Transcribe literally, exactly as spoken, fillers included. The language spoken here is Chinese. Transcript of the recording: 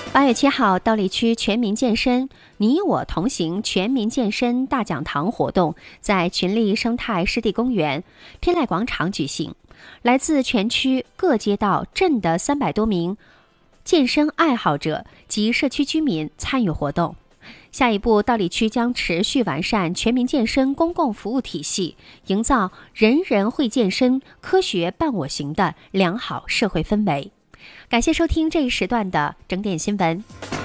八月七号，道里区全民健身你我同行全民健身大讲堂活动在群力生态湿地公园偏赖广场举行，来自全区各街道镇的三百多名健身爱好者及社区居民参与活动。下一步，道里区将持续完善全民健身公共服务体系，营造人人会健身、科学伴我行的良好社会氛围。感谢收听这一时段的整点新闻。